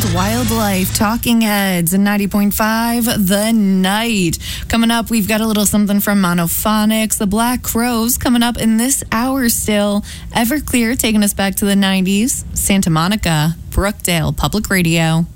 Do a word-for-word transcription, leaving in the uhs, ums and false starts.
Wild Wildlife, Talking Heads, and ninety point five The Night. Coming up, we've got a little something from Monophonics, the Black Crowes coming up in this hour still. Everclear taking us back to the nineties. Santa Monica, Brookdale Public Radio.